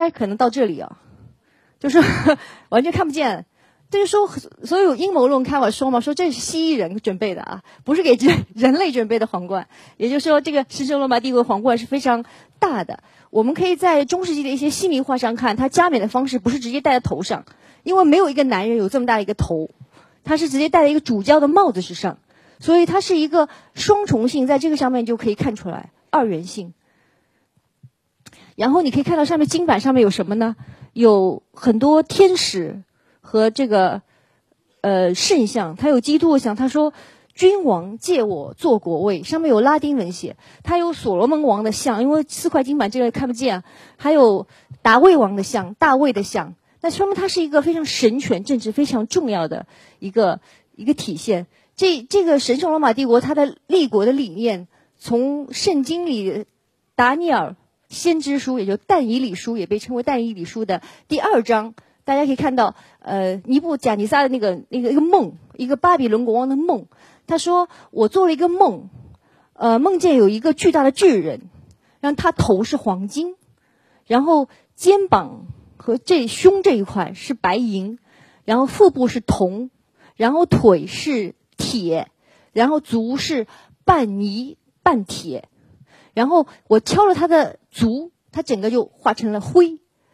该可能到这里啊，就是完全看不见。这就说所有阴谋论开我说嘛，说这是蜥蜴人准备的啊，不是给人类准备的皇冠。也就是说，这个神圣罗马帝国皇冠是非常大的。我们可以在中世纪的一些西迷画上看，它加冕的方式不是直接戴在头上，因为没有一个男人有这么大的一个头，他是直接戴在一个主教的帽子之上，所以它是一个双重性，在这个上面就可以看出来二元性。然后你可以看到上面金板上面有什么呢？有很多天使和这个圣像，他有基督的像，他说君王借我做国位，上面有拉丁文写，他有所罗门王的像，因为4块金板这个看不见啊，还有大卫王的像，大卫的像，那说明他是一个非常神权政治非常重要的一个体现。这个神圣罗马帝国它的立国的理念，从圣经里达尼尔先知书，也就但以理书，也被称为但以理书的第2章，大家可以看到，尼布甲尼撒的那个梦，一个巴比伦国王的梦。他说：“我做了一个梦，梦见有一个巨大的巨人，让他头是黄金，然后肩膀和胸这一块是白银，然后腹部是铜，然后腿是铁，然后足是半泥半铁，然后我敲了他的足，他整个就化成了灰。”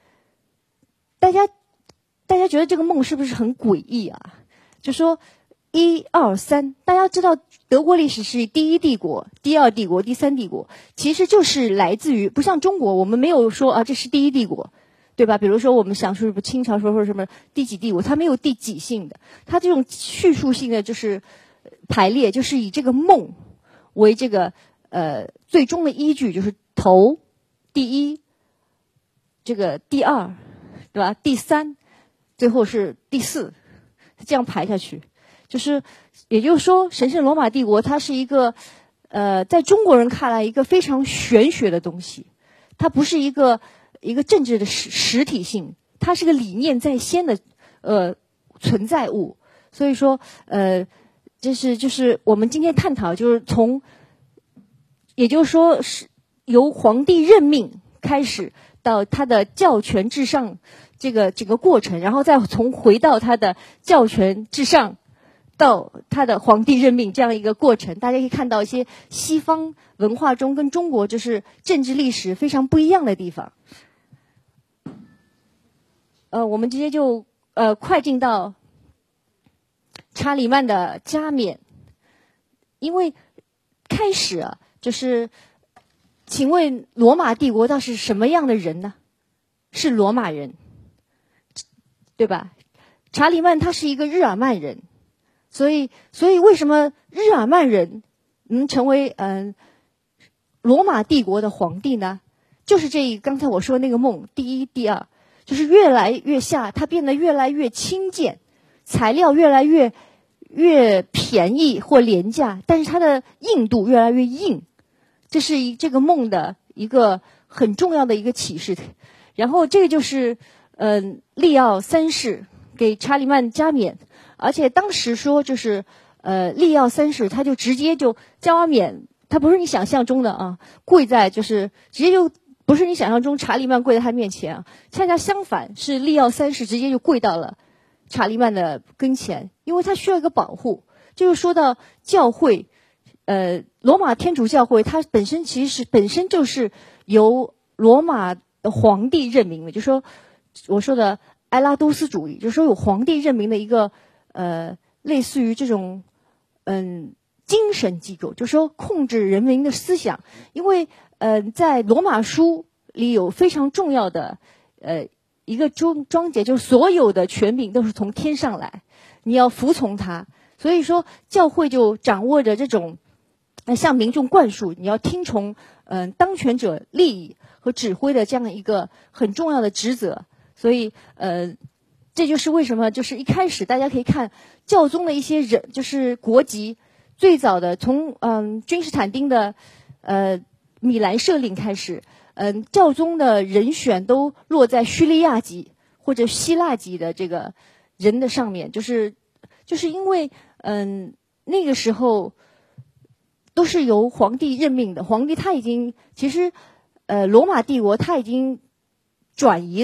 大家觉得这个梦是不是很诡异啊？就说1、2、3，大家知道德国历史是第一帝国、第二帝国、第三帝国，其实就是来自于，不像中国，我们没有说啊这是第一帝国，对吧？比如说我们想说清朝说或者什么第几帝国，它没有第几性的，它这种叙述性的就是排列，就是以这个梦为这个最终的依据，就是头第一，这个第二，对吧？第三，最后是第4，这样排下去，就是也就是说，神圣罗马帝国它是一个在中国人看来一个非常玄学的东西，它不是一个政治的实体性，它是个理念在先的存在物。所以说就是我们今天探讨，就是也就是说是由皇帝任命开始到他的教权至上这个整个过程，然后再回到他的教权至上到他的皇帝任命这样一个过程。大家可以看到一些西方文化中跟中国就是政治历史非常不一样的地方。我们直接就快进到查理曼的加冕。因为开始啊，就是请问罗马帝国倒是什么样的人呢？是罗马人，对吧？查理曼他是一个日耳曼人，所以为什么日耳曼人能成为罗马帝国的皇帝呢？就是刚才我说那个梦，第一、第二，就是越来越下，它变得越来越轻贱，材料越来越便宜或廉价，但是它的硬度越来越硬，这是这个梦的一个很重要的一个启示。然后这个就是利奥3世给查理曼加冕，而且当时说就是利奥3世他就直接就加冕，他不是你想象中的啊，跪在就是直接就不是你想象中查理曼跪在他面前啊，恰恰相反，是利奥3世直接就跪到了查理曼的跟前，因为他需要一个保护。这就说到教会，罗马天主教会它本身就是由罗马的皇帝任命的，就是说我说的埃拉都斯主义，就是说有皇帝任命的一个类似于这种精神机构，就是说控制人民的思想。因为在罗马书里有非常重要的一个章节，就是所有的权柄都是从天上来，你要服从他。所以说教会就掌握着这种向民众灌输你要听从当权者利益和指挥的这样一个很重要的职责。所以这就是为什么就是一开始大家可以看教宗的一些人，就是国籍最早的从君士坦丁的米兰设令开始，教宗的人选都落在叙利亚籍或者希腊籍的这个人的上面，就是因为那个时候都是由皇帝任命的，皇帝他已经其实罗马帝国他已经转移